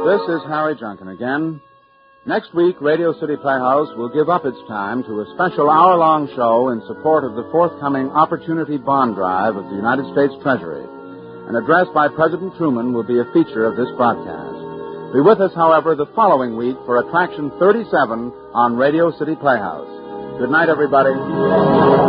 This is Harry Junkin again. Next week, Radio City Playhouse will give up its time to a special hour-long show in support of the forthcoming Opportunity Bond Drive of the United States Treasury. An address by President Truman will be a feature of this broadcast. Be with us, however, the following week for Attraction 37 on Radio City Playhouse. Good night, everybody.